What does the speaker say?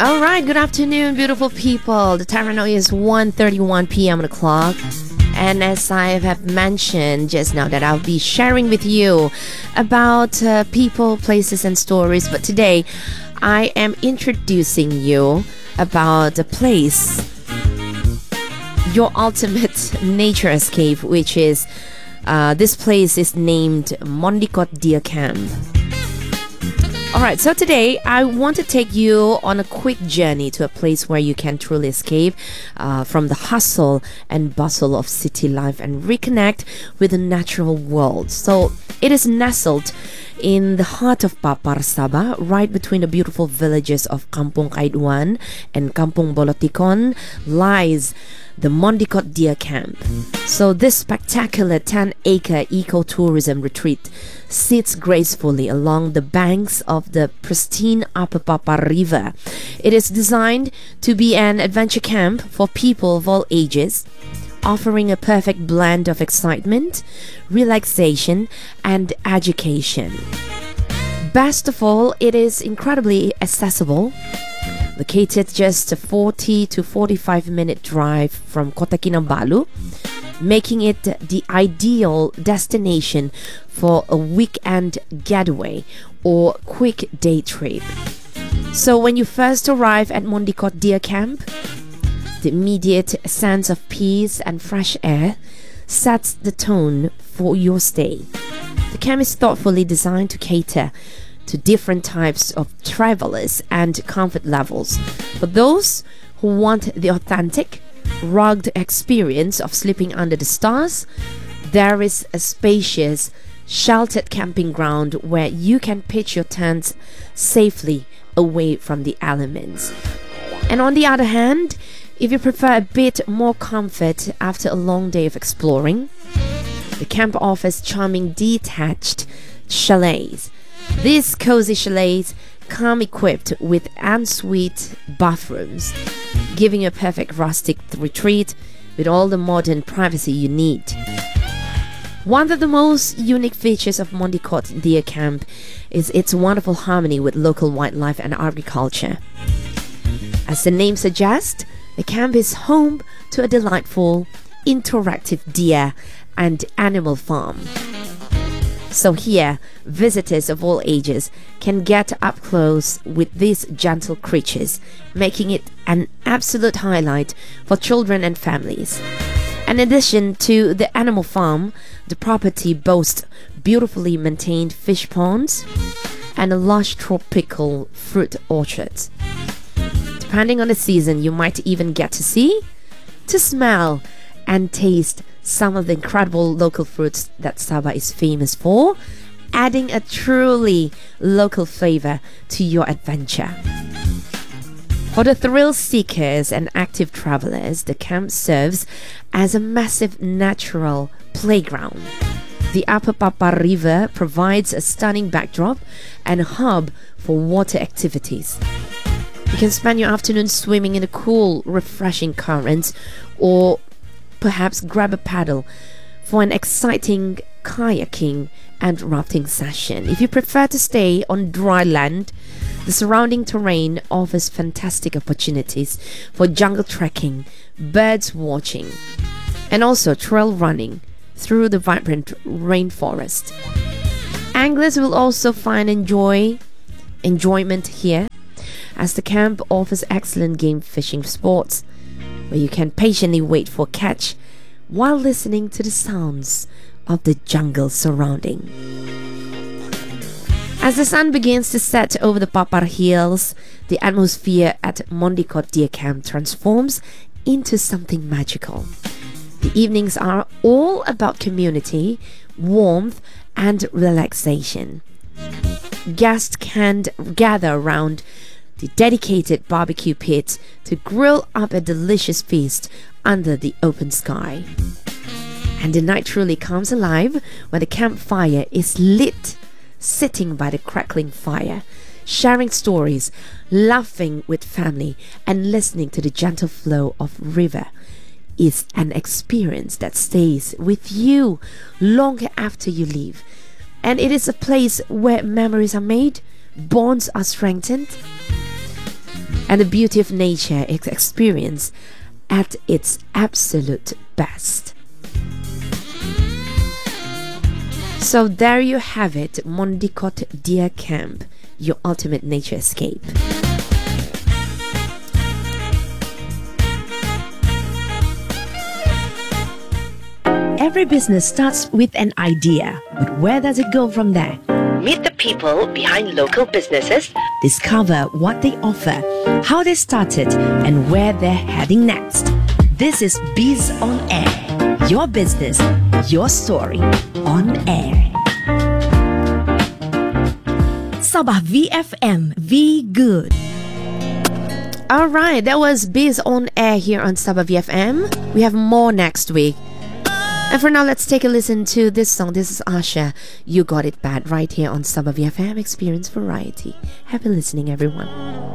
All right, good afternoon, beautiful people. The time right now is 1:31 p.m. on the clock. And as I have mentioned just now, that I'll be sharing with you about people, places, and stories. But today, I am introducing you about a place, your ultimate nature escape, which is this place is named Mondicott Deer Camp. Alright, so today I want to take you on a quick journey to a place where you can truly escape from the hustle and bustle of city life and reconnect with the natural world. So it is nestled in the heart of Papar, Sabah, right between the beautiful villages of Kampung Kaiduan and Kampung Bolotikon lies the Mondicott Deer Camp. So this spectacular 10-acre ecotourism retreat sits gracefully along the banks of the pristine Upper Papar River. It is designed to be an adventure camp for people of all ages, offering a perfect blend of excitement, relaxation, and education. Best of all, it is incredibly accessible, located just a 40 to 45 minute drive from Kota Kinabalu, making it the ideal destination for a weekend getaway or quick day trip. So when you first arrive at Mondicott Deer Camp, the immediate sense of peace and fresh air sets the tone for your stay. The camp is thoughtfully designed to cater to different types of travelers and comfort levels. For those who want the authentic, rugged experience of sleeping under the stars, there is a spacious, sheltered camping ground where you can pitch your tents safely away from the elements. And on the other hand, if you prefer a bit more comfort after a long day of exploring, the camp offers charming detached chalets. These cozy chalets come equipped with ensuite bathrooms, giving you a perfect rustic retreat with all the modern privacy you need. One of the most unique features of Mondicott Deer Camp is its wonderful harmony with local wildlife and agriculture. As the name suggests, the camp is home to a delightful, interactive deer and animal farm. So here, visitors of all ages can get up close with these gentle creatures, making it an absolute highlight for children and families. In addition to the animal farm, the property boasts beautifully maintained fish ponds and a lush tropical fruit orchard. Depending on the season, you might even get to see, to smell, and taste some of the incredible local fruits that Sabah is famous for, adding a truly local flavor to your adventure. For the thrill seekers and active travelers, the camp serves as a massive natural playground. The Upper Papar River provides a stunning backdrop and a hub for water activities. You can spend your afternoon swimming in the cool, refreshing currents, or perhaps grab a paddle for an exciting kayaking and rafting session. If you prefer to stay on dry land, the surrounding terrain offers fantastic opportunities for jungle trekking, birds watching, and also trail running through the vibrant rainforest. Anglers will also find enjoyment here, as the camp offers excellent game fishing spots where you can patiently wait for a catch while listening to the sounds of the jungle surrounding. As the sun begins to set over the Papar Hills, the atmosphere at Mondicott Deer Camp transforms into something magical. The evenings are all about community, warmth, and relaxation. Guests can gather around the dedicated barbecue pit to grill up a delicious feast under the open sky. And the night truly comes alive when the campfire is lit, sitting by the crackling fire, sharing stories, laughing with family, and listening to the gentle flow of river is an experience that stays with you long after you leave. And it is a place where memories are made, bonds are strengthened, and the beauty of nature is experienced at its absolute best. So there you have it, Mondicott Deer Camp, your ultimate nature escape. Every business starts with an idea, but where does it go from there? Meet the people behind local businesses, discover what they offer, how they started, and where they're heading next. This is Biz on Air. Your business, your story, on air. Sabah VFM, V Good. Alright, that was Biz on Air here on Sabah VFM. We have more next week. And for now, let's take a listen to this song. This is Asha, You Got It Bad, right here on Sabah VFM Experience Variety. Happy listening, everyone.